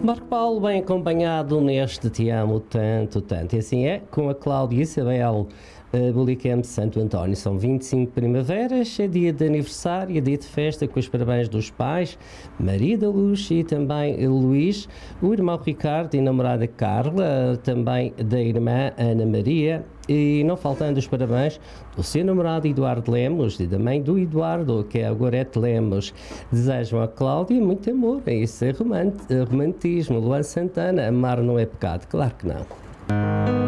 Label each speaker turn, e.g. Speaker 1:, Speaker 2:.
Speaker 1: Marco Paulo, bem acompanhado neste Te Amo Tanto, Tanto. E assim é, com a Cláudia Isabel Bulicamp Santo António. São 25 primaveras, é dia de aniversário, é dia de festa, com os parabéns dos pais, Maria da Luz e também Luís, o irmão Ricardo e a namorada Carla, também da irmã Ana Maria. E não faltando os parabéns do seu namorado Eduardo Lemos e da mãe do Eduardo, que é a Gorete Lemos. Desejam a Cláudia muito amor, isso é romantismo. Luan Santana, amar não é pecado, claro que não.